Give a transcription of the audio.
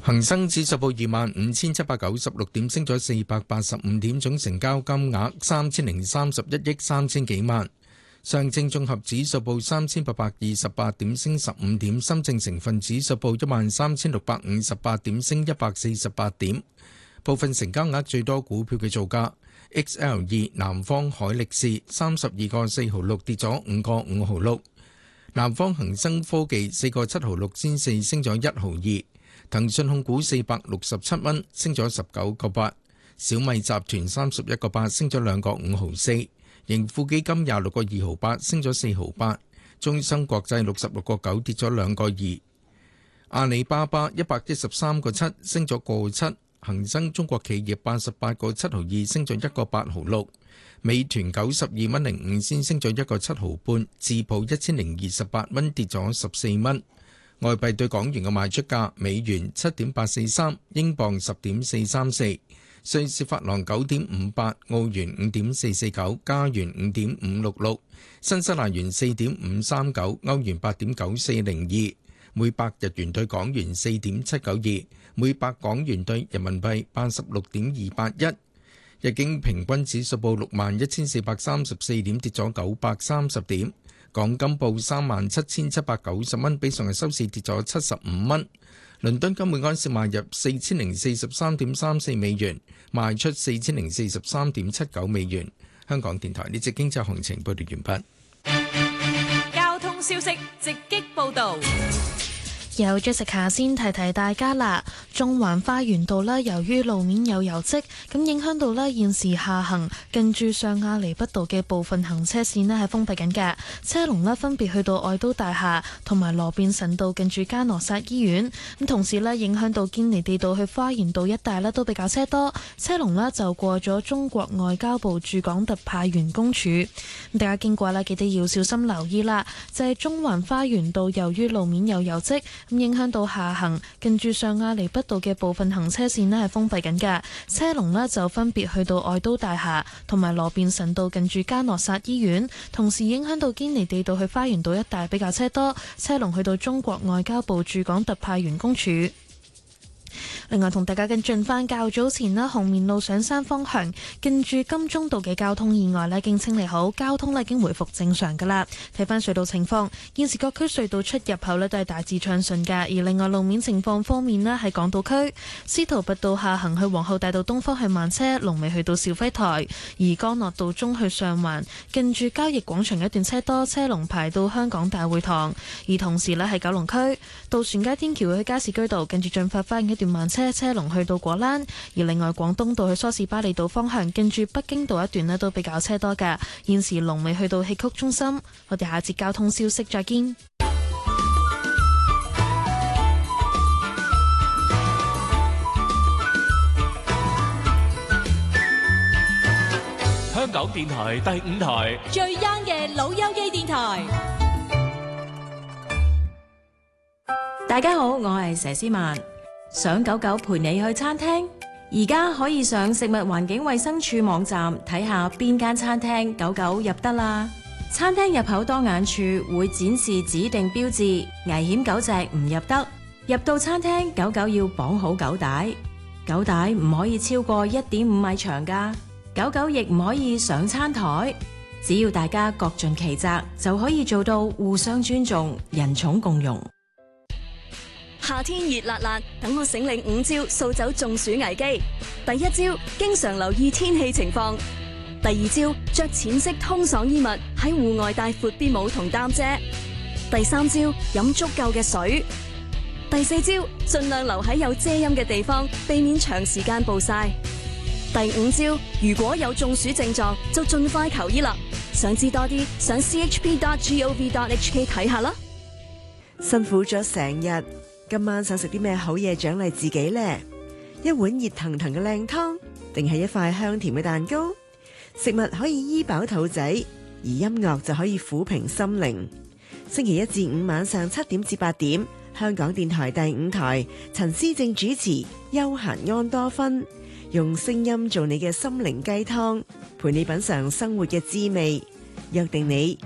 恒生指數報25,796點，升咗485點，總成交金額3031億3千幾萬。上證綜合指數報3828點，升15點。深證成分指數報13658點，升148點。部分成交額最多股票嘅造價：XL2 南方海力士32個4毫6，跌咗5個5毫6；南方恒生科技4個7毫6仙4，升咗1毫2；騰訊控股467蚊，升咗19個8；小米集團31個8，升咗2個5毫4；盈富基金26個2毫8，升咗4毫8；中生國際66個9，跌咗2個2；阿里巴巴113個7，升咗個7；恒生中國企業88個7毫2，升咗1個8毫6；美團92蚊05仙，升咗1個7毫半；智普1028蚊，跌咗14蚊。外幣對港元嘅賣出價：美元7.843，英鎊10.434，瑞士法郎9.58，澳元5.449，加元5.566，新西蘭元4.539，歐元8.9402，每百日元對港元4.792，每百港元對人民幣86.281。日經平均指數報61,434點，跌咗930點。港金報37,790蚊，比上日收市跌咗75蚊。倫敦金每安士賣入4043.34美元，賣出4043.79美元。香港電台呢節經濟行情報道完畢。交通消息直擊報導。 有 Jessica 先提提大家啦，中環花園道啦，由於路面有油漬，咁影響到咧現時下行近住上亞厘畢道嘅部分行車線咧係封閉緊嘅，車龍咧分別去到愛都大廈同埋羅便臣道近住嘉諾撒醫院，咁同時咧影響到堅尼地道去花園道一帶咧都比較車多，車龍咧就過咗中國外交部駐港特派員公署，咁大家經過咧記得要小心留意啦，就係中環花園道由於路面有油漬。咁影響到下行近住上亞厘畢道嘅部分行車線咧係封閉緊嘅，車龍咧就分別去到愛都大廈同埋羅便臣道近住嘉諾撒醫院，同時影響到堅尼地道去花園道一帶比較車多，車龍去到中國外交部駐港特派員公署。另外同大家跟進翻較早前啦，紅棉路上山方向近住金鐘道嘅交通意外咧，已經清理好，交通咧已經回復正常噶啦。睇翻隧道情況，現時各區隧道出入口咧都係大致暢順噶。而另外路面情況方面咧，喺港島區司徒拔道下行去皇后大道東方向慢車，龍尾去到肇輝台；而干諾道中去上環近住交易廣場一段車多，車龍排到香港大會堂。而同時咧喺九龍區渡船街天橋去加士居道近住進發花園一段慢車，車龍去到果欄。而另外廣東道去梳士巴利道方向近住北京道一段都比較車多㗎，現時龍尾去到戲曲中心。我哋下節交通消息再見。 香港電台第5台最 young 嘅老友記電台。 大家好，我係佘詩曼。想狗狗陪你去餐廳，而家可以上食物環境衛生署網站睇下邊間餐廳狗狗入得啦。餐廳入口當眼處會展示指定標誌，危險狗隻唔入得。入到餐廳，狗狗要綁好狗帶，狗帶唔可以超過1.5米長㗎。狗狗亦唔可以上餐台。只要大家各盡其責，就可以做到互相尊重、人寵共融。 夏天熱辣辣，等我醒領5招掃走中暑危機。第一招，經常留意天氣情況。第二招，着淺色通爽衣物，喺戶外帶闊啲帽同擔遮。第三招，飲足夠嘅水。第四招，盡量留喺有遮陰嘅地方，避免長時間暴曬。第五招，如果有中暑症狀，就盡快求醫啦。想知多啲，上 chp.gov.hk 睇下啦。 辛苦咗成日，今晚想食啲咩好嘢獎勵自己呢？一碗熱騰騰嘅靚湯，定係一塊香甜嘅蛋糕？食物可以醫飽肚仔，而音樂就可以撫平心靈。星期1至5晚上7點至8點，香港電台第5台，陳思正主持，休閒安多芬，用聲音做你嘅心靈雞湯，陪你品嘗生活嘅滋味。約定你